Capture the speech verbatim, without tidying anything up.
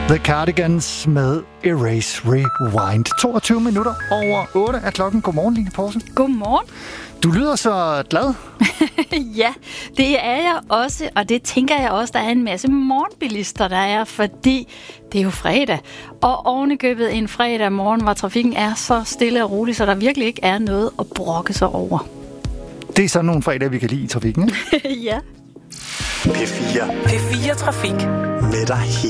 The Cardigans med Erase Rewind. toogtyve minutter over otte er klokken. Godmorgen, Line Poulsen. Godmorgen. Du lyder så glad. Ja, det er jeg også, og det tænker jeg også, der er en masse morgenbilister, der er, fordi det er jo fredag. Og ovenikøbet en fredag morgen, hvor trafikken er så stille og rolig, så der virkelig ikke er noget at brokke sig over. Det er sådan nogle fredag, vi kan lide i trafikken, ikke? Ja. P fire. P fire Trafik. Med dig